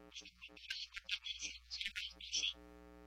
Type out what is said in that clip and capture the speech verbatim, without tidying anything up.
Pues, como tú eres departamento de educación, siempre incluso